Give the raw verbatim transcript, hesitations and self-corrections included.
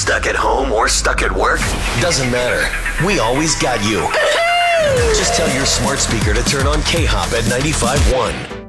Stuck at home or stuck at work? Doesn't matter. We always got you. Just tell your smart speaker to turn on K-Hop at ninety-five point one.